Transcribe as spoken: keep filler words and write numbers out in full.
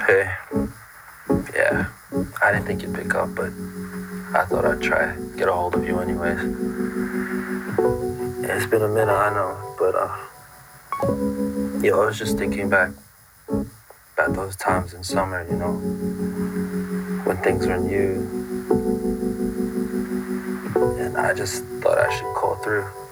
Hey, yeah, I didn't think you'd pick up, but I thought I'd try get a hold of you anyways. Yeah, it's been a minute, I know, but uh, yo, I was just thinking back about those times in summer, you know, when things were new, and I just thought I should call through.